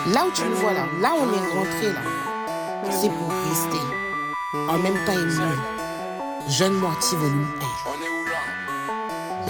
Là où tu le vois là on est rentré là, c'est pour rester. En même temps et mieux. Jeune moitié volume 1.